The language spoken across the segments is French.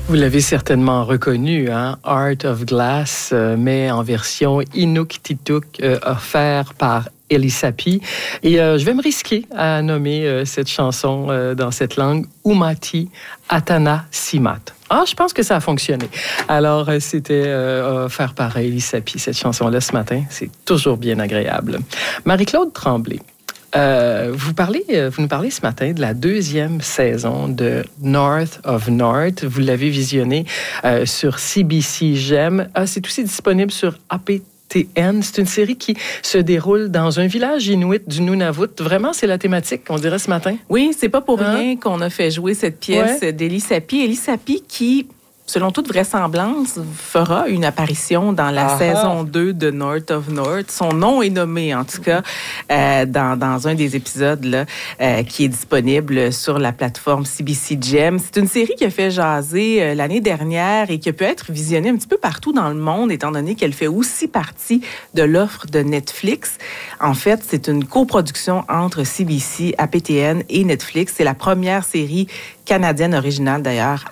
Vous l'avez certainement reconnu, hein? Art of Glass, mais en version Inuktitut, offert par Elisapi. Et je vais me risquer à nommer cette chanson dans cette langue, Umati Atana Simat. Ah, je pense que ça a fonctionné. Alors, c'était offert par Elisapi, cette chanson-là, ce matin. C'est toujours bien agréable. Marie-Claude Tremblay. Vous nous parlez ce matin de la deuxième saison de North of North. Vous l'avez visionné sur CBC Gem. C'est aussi disponible sur APTN. C'est une série qui se déroule dans un village inuit du Nunavut. Vraiment, c'est la thématique qu'on dirait ce matin. Oui, c'est pas pour rien qu'on a fait jouer cette pièce d'Elisapi. Elisapi qui, selon toute vraisemblance, fera une apparition dans la saison 2 de North of North. Son nom est nommé, en tout cas, dans un des épisodes là, qui est disponible sur la plateforme CBC Gem. C'est une série qui a fait jaser l'année dernière et qui peut être visionnée un petit peu partout dans le monde, étant donné qu'elle fait aussi partie de l'offre de Netflix. En fait, c'est une coproduction entre CBC, APTN et Netflix. C'est la première série canadienne originale, d'ailleurs,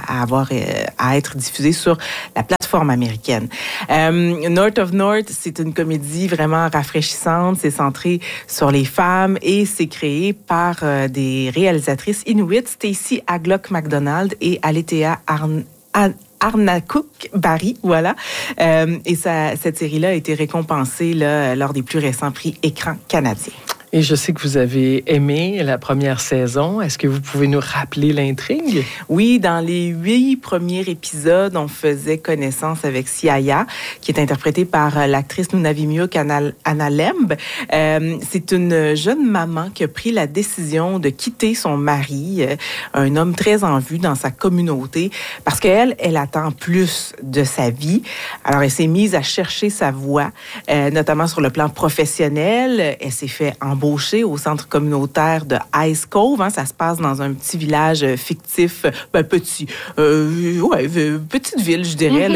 à être diffusée sur la plateforme américaine. North of North, c'est une comédie vraiment rafraîchissante. C'est centré sur les femmes et c'est créé par des réalisatrices inuites, Stacey Aglock MacDonald et Aletea Arnakuk Barry, voilà. Et cette série-là a été récompensée là, lors des plus récents prix Écran canadiens. Et je sais que vous avez aimé la première saison. Est-ce que vous pouvez nous rappeler l'intrigue? Oui, dans les 8 premiers épisodes, on faisait connaissance avec Siaya, qui est interprétée par l'actrice Nunavimuk Anna Lemb. C'est une jeune maman qui a pris la décision de quitter son mari, un homme très en vue dans sa communauté, parce qu'elle, elle attend plus de sa vie. Alors, elle s'est mise à chercher sa voie, notamment sur le plan professionnel. Elle s'est fait embauchée au centre communautaire de Ice Cove. Hein, ça se passe dans un petit village fictif, petite ville, je dirais,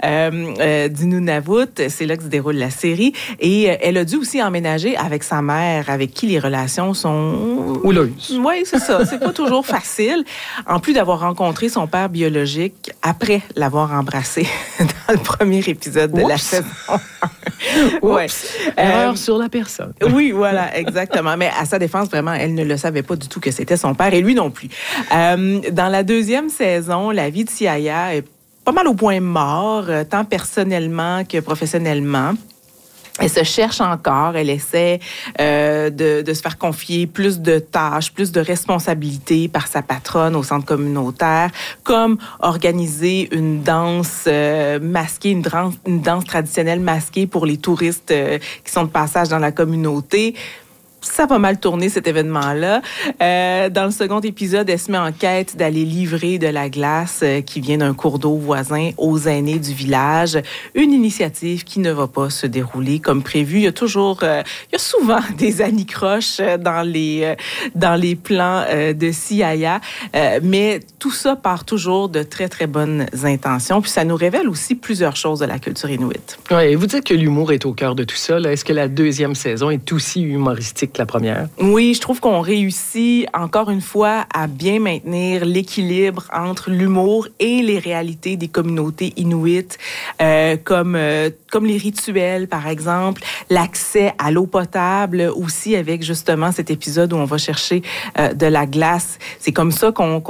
là, du Nunavut. C'est là que se déroule la série. Et elle a dû aussi emménager avec sa mère, avec qui les relations sont houleuses. Oui, c'est ça. C'est pas toujours facile. En plus d'avoir rencontré son père biologique après l'avoir embrassé dans le premier épisode de la saison. Ouais. Erreur sur la personne. Oui, voilà, exactement. Mais à sa défense, vraiment, elle ne le savait pas du tout que c'était son père et lui non plus. Dans la deuxième saison, la vie de Siaya est pas mal au point mort, tant personnellement que professionnellement. Elle se cherche encore, elle essaie de se faire confier plus de tâches, plus de responsabilités par sa patronne au centre communautaire, comme organiser une danse masquée, une danse traditionnelle masquée pour les touristes qui sont de passage dans la communauté. Ça va mal tourner, cet événement-là. Dans le second épisode, elle se met en quête d'aller livrer de la glace qui vient d'un cours d'eau voisin aux aînés du village. Une initiative qui ne va pas se dérouler comme prévu. Il y a souvent des anicroches dans les plans de Siaya. Mais tout ça part toujours de très, très bonnes intentions. Puis ça nous révèle aussi plusieurs choses de la culture inuite. Oui, vous dites que l'humour est au cœur de tout ça. Là. Est-ce que la deuxième saison est aussi humoristique que la première? Oui, je trouve qu'on réussit encore une fois à bien maintenir l'équilibre entre l'humour et les réalités des communautés inuites, comme les rituels, par exemple, l'accès à l'eau potable, aussi avec justement cet épisode où on va chercher de la glace. C'est comme ça qu'on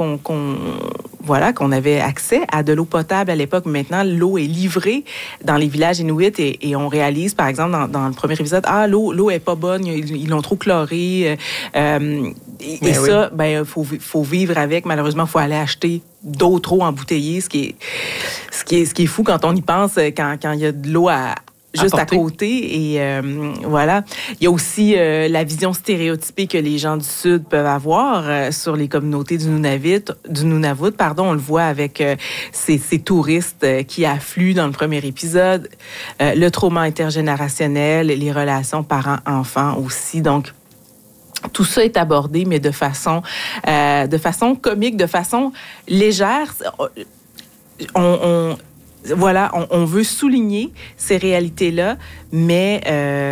avait accès à de l'eau potable à l'époque. Maintenant, l'eau est livrée dans les villages inuits et on réalise, par exemple, dans le premier épisode, l'eau est pas bonne, ils l'ont trop chlorée. Et ça, faut vivre avec. Malheureusement, il faut aller acheter d'eau trop embouteillée, ce qui est fou quand on y pense, quand il y a de l'eau juste à côté. Et voilà. Il y a aussi la vision stéréotypée que les gens du Sud peuvent avoir sur les communautés du Nunavut. On le voit avec ces touristes qui affluent dans le premier épisode. Le trauma intergénérationnel, les relations parents-enfants aussi. Donc, tout ça est abordé, mais de façon comique, de façon légère. Voilà, on veut souligner ces réalités-là, mais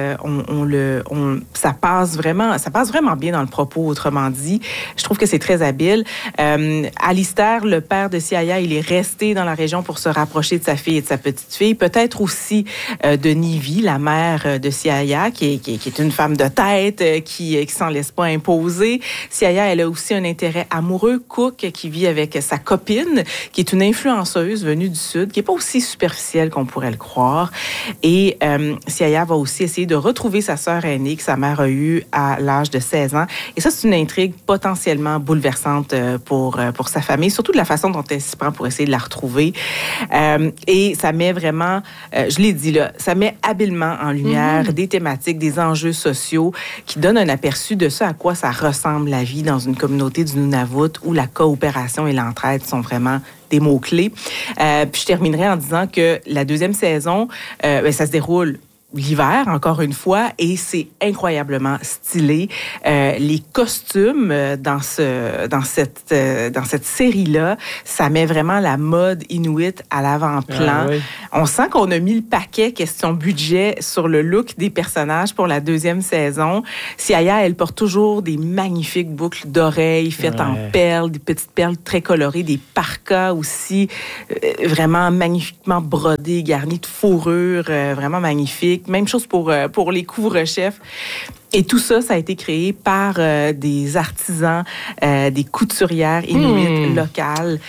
ça passe vraiment bien dans le propos. Autrement dit, je trouve que c'est très habile. Alistair, le père de Siaya, il est resté dans la région pour se rapprocher de sa fille et de sa petite-fille. Peut-être aussi de Nivi, la mère de Siaya, qui est une femme de tête, qui s'en laisse pas imposer. Siaya, elle a aussi un intérêt amoureux. Cook, qui vit avec sa copine, qui est une influenceuse venue du Sud, qui est pas aussi superficielle qu'on pourrait le croire. Et Siaya va aussi essayer de retrouver sa sœur aînée que sa mère a eue à l'âge de 16 ans. Et ça, c'est une intrigue potentiellement bouleversante pour sa famille, surtout de la façon dont elle s'y prend pour essayer de la retrouver. Et ça met vraiment, je l'ai dit là, ça met habilement en lumière des thématiques, des enjeux sociaux qui donnent un aperçu de ce à quoi ça ressemble la vie dans une communauté du Nunavut où la coopération et l'entraide sont vraiment des mots-clés. Puis je terminerai en disant que la deuxième saison, ça se déroule l'hiver, encore une fois, et c'est incroyablement stylé. Les costumes dans cette série-là, ça met vraiment la mode inuit à l'avant-plan. Ah, oui. On sent qu'on a mis le paquet question budget sur le look des personnages pour la deuxième saison. Siaya, elle porte toujours des magnifiques boucles d'oreilles faites en perles, des petites perles très colorées, des parkas aussi vraiment magnifiquement brodés, garnis de fourrure, vraiment magnifiques. Même chose pour les couvre-chefs. Et tout ça, ça a été créé par des artisans, des couturières inuites locales.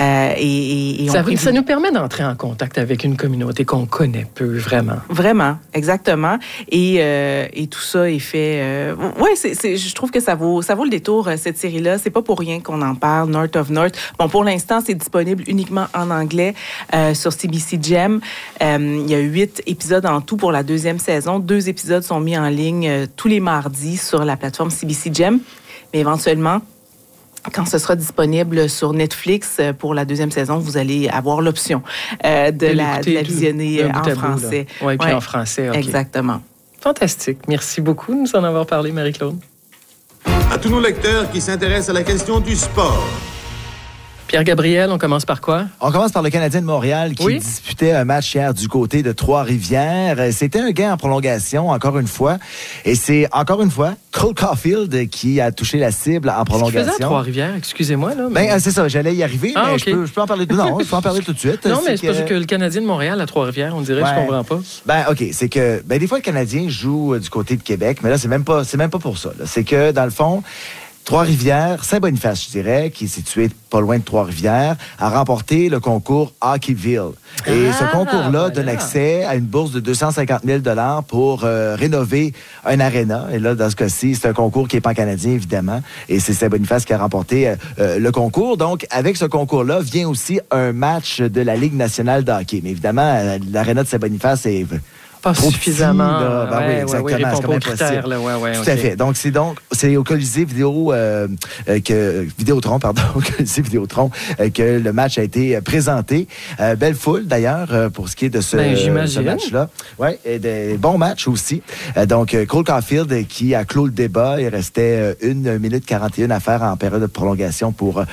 Ça nous permet d'entrer en contact avec une communauté qu'on connaît peu, vraiment. Vraiment, exactement. Et tout ça est fait... je trouve que ça vaut le détour, cette série-là. C'est pas pour rien qu'on en parle, North of North. Bon, pour l'instant, c'est disponible uniquement en anglais sur CBC Gem. Il y a 8 épisodes en tout pour la deuxième saison. 2 épisodes sont mis en ligne tous les mardis sur la plateforme CBC Gem. Mais éventuellement, quand ce sera disponible sur Netflix pour la deuxième saison, vous allez avoir l'option de la visionner en français. Oui, puis en français, OK. Exactement. Fantastique. Merci beaucoup de nous en avoir parlé, Marie-Claude. À tous nos lecteurs qui s'intéressent à la question du sport. Pierre-Gabriel, on commence par quoi? On commence par le Canadien de Montréal qui disputait un match hier du côté de Trois-Rivières. C'était un gain en prolongation, encore une fois. Et c'est, encore une fois, Cole Caulfield qui a touché la cible en prolongation. Qu'est-ce qu'il faisait à Trois-Rivières? Excusez-moi. Là, mais... c'est ça, j'allais y arriver, mais okay. je peux en parler. Non, je peux en parler tout de suite. Non, mais c'est parce que le Canadien de Montréal à Trois-Rivières, on dirait, je comprends pas. OK, c'est que des fois, le Canadien joue du côté de Québec, mais là, c'est même pas pour ça. Là. C'est que, dans le fond, Trois-Rivières, Saint-Boniface, je dirais, qui est situé pas loin de Trois-Rivières, a remporté le concours Hockeyville. Et ce concours-là donne accès à une bourse de 250 000 $ pour rénover un aréna. Et là, dans ce cas-ci, c'est un concours qui n'est pas canadien, évidemment. Et c'est Saint-Boniface qui a remporté le concours. Donc, avec ce concours-là, vient aussi un match de la Ligue nationale de hockey. Mais évidemment, l'aréna de Saint-Boniface est... Pas suffisamment. Oui, exactement. Répond pas aux critères. Tout à fait. Donc, c'est au Colisée Vidéotron, au Colisée Vidéotron, que le match a été présenté. Belle foule, d'ailleurs, pour ce qui est de ce match-là. Oui, et des bons matchs aussi. Donc, Cole Caulfield qui a clos le débat. Il restait 1 minute 41 à faire en période de prolongation pour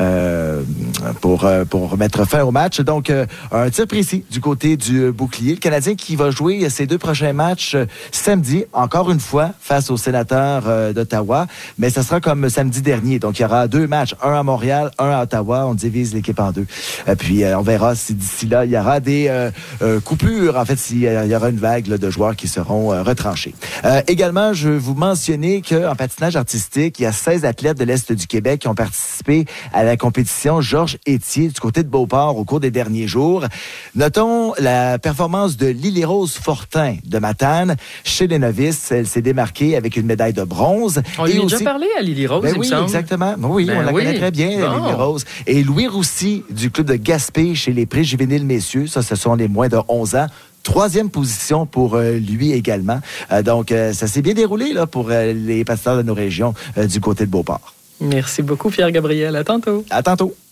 mettre fin au match. Donc, un tir précis du côté du bouclier. Le Canadien qui va jouer ses 2 prochains matchs samedi, encore une fois, face aux Sénateurs d'Ottawa. Mais ça sera comme samedi dernier. Donc, il y aura 2 matchs, un à Montréal, un à Ottawa. On divise l'équipe en 2. Puis, on verra si d'ici là, il y aura des coupures. En fait, s'il y aura une vague de joueurs qui seront retranchés. Également, je veux vous mentionner qu'en patinage artistique, il y a 16 athlètes de l'Est du Québec qui ont participé à la compétition Georges Étier du côté de Beauport au cours des derniers jours. Notons la performance de Lily-Rose Fortin de Matane. Chez les novices, elle s'est démarquée avec une médaille de bronze. On lui a déjà parlé à Lily-Rose, il me semble. Exactement. Oui, on la connaît très bien, Lily-Rose. Et Louis Roussy du club de Gaspé chez les préjuvéniles messieurs. Ça, ce sont les moins de 11 ans. 3e position pour lui également. Donc, ça s'est bien déroulé là, pour les patineurs de nos régions du côté de Beauport. Merci beaucoup, Pierre-Gabriel. À tantôt. À tantôt.